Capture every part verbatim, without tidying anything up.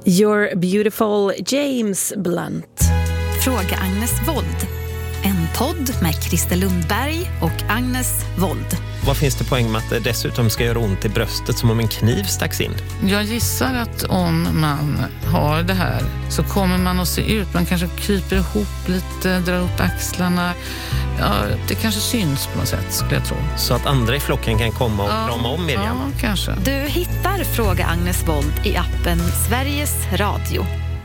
You're beautiful, James Blunt. Fråga Agnes Wold. En podd med Christer Lundberg och Agnes Wold. Vad finns det poäng med att det dessutom ska göra ont i bröstet som om en kniv stacks in? Jag gissar att om man har det här så kommer man att se ut. Man kanske kryper ihop lite, drar upp axlarna. Ja, det kanske syns på något sätt, skulle jag tro. Så att andra i flocken kan komma och krama ja, om Miriam? Ja, kanske. Du hittar Fråga Agnes Wold i appen Sveriges Radio.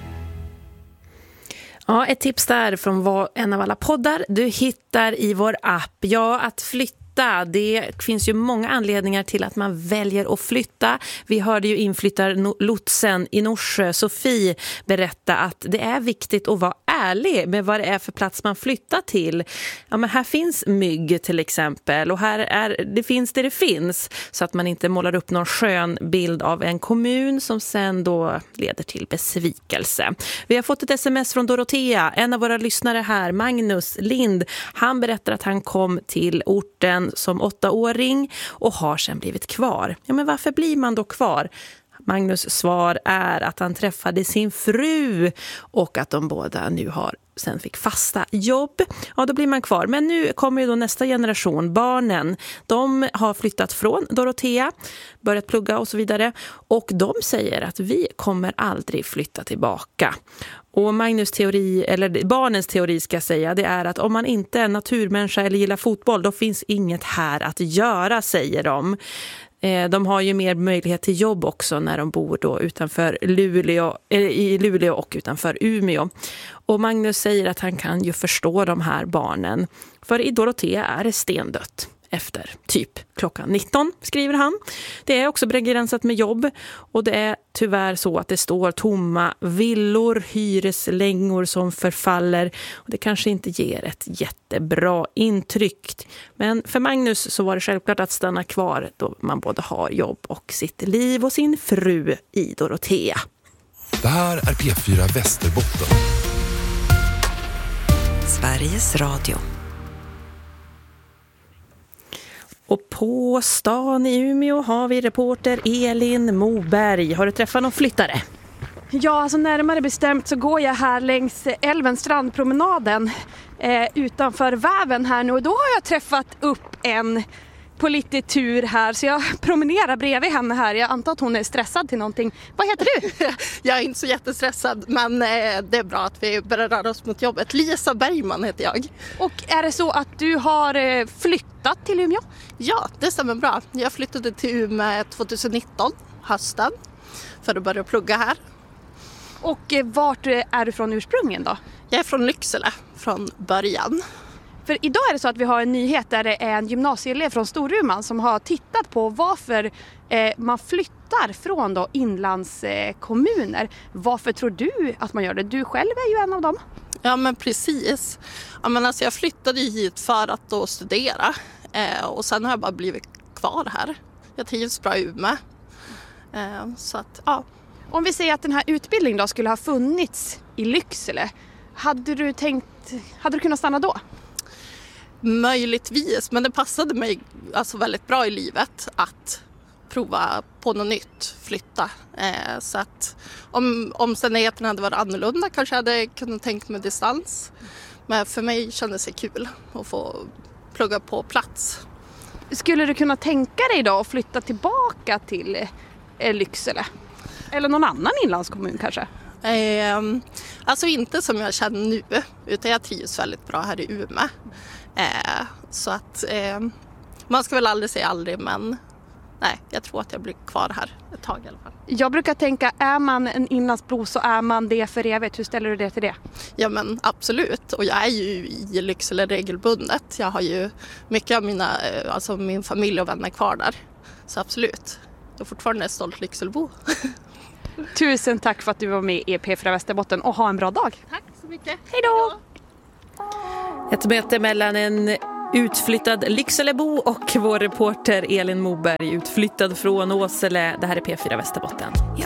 Ja, ett tips där från en av alla poddar du hittar i vår app. Ja, att flytta. Det finns ju många anledningar till att man väljer att flytta. Vi hörde ju inflyttarlotsen i Norsjö, Sofie, berätta att det är viktigt att vara ärlig med vad det är för plats man flyttar till. Ja, men här finns mygg till exempel, och här är, det finns det det finns, så att man inte målar upp någon skön bild av en kommun som sen då leder till besvikelse. Vi har fått ett sms från Dorotea, en av våra lyssnare här, Magnus Lind. Han berättar att han kom till orten som åttaåring och har sen blivit kvar. Ja, men varför blir man då kvar? Magnus svar är att han träffade sin fru och att de båda nu har sen fick fasta jobb. Ja, då blir man kvar. Men nu kommer ju då nästa generation, barnen. De har flyttat från Dorotea, börjat plugga och så vidare. Och de säger att vi kommer aldrig flytta tillbaka. Och Magnus teori, eller barnens teori ska jag säga, det är att om man inte är naturmänniska eller gillar fotboll, då finns inget här att göra, säger de. De har ju mer möjlighet till jobb också när de bor då utanför Luleå, i Luleå och utanför Umeå. Och Magnus säger att han kan ju förstå de här barnen. För i Dorotea är det stendött efter typ klockan nitton, skriver han. Det är också begränsat med jobb, och det är tyvärr så att det står tomma villor, hyreslängor som förfaller, och det kanske inte ger ett jättebra intryck. Men för Magnus så var det självklart att stanna kvar då man både har jobb och sitt liv och sin fru i Dorotea. Det här är P fyra Västerbotten. Sveriges Radio. Och på stan i Umeå har vi reporter Elin Moberg. Har du träffat någon flyttare? Ja, alltså närmare bestämt så går jag här längs älven strandpromenaden eh, utanför Väven här nu. Och då har jag träffat upp en på lite tur här, så jag promenerar bredvid henne här. Jag antar att hon är stressad till någonting. Vad heter du? Jag är inte så jättestressad, men eh, det är bra att vi börjar röra oss mot jobbet. Lisa Bergman heter jag. Och är det så att du har eh, flyttat till Umeå? Ja, det stämmer bra. Jag flyttade till Umeå tjugonitton, hösten, för att börja plugga här. Och eh, vart är du från ursprungligen då? Jag är från Lycksele, från början. För idag är det så att vi har en nyhet där det är en gymnasieelev från Storuman som har tittat på varför eh, man flyttar från då inlandskommuner. Eh, varför tror du att man gör det? Du själv är ju en av dem. Ja, men precis. Ja, men alltså jag flyttade hit för att då studera, eh, och sen har jag bara blivit kvar här. Jag trivs bra i Umeå. Eh, så att, ja. Om vi säger att den här utbildningen då skulle ha funnits i Lycksele, hade du tänkt, hade du kunnat stanna då? Möjligtvis, men det passade mig alltså väldigt bra i livet att prova på något nytt, flytta. Eh, så att om omständigheterna hade varit annorlunda kanske jag hade kunnat tänka mig distans. Men för mig kändes det kul att få plugga på plats. Skulle du kunna tänka dig då att flytta tillbaka till eh, Lycksele? Eller någon annan inlandskommun kanske? Eh, alltså inte som jag känner nu, utan jag trivs väldigt bra här i Umeå. Eh, så att eh, man ska väl aldrig säga aldrig, men nej, jag tror att jag blir kvar här ett tag i alla fall. Jag brukar tänka, är man en inlandsbo så är man det för evigt. Hur ställer du det till det? Ja, men absolut, och jag är ju i Lycksele regelbundet. Jag har ju mycket av mina, alltså min familj och vänner kvar där. Så absolut, jag är fortfarande en stolt Lyckselebo. Tusen tack för att du var med i P fyra Västerbotten, och ha en bra dag. Tack så mycket. Hej då! Ett möte mellan en utflyttad Lyckselebo och vår reporter Elin Moberg, utflyttad från Åsele. Det här är P fyra Västerbotten.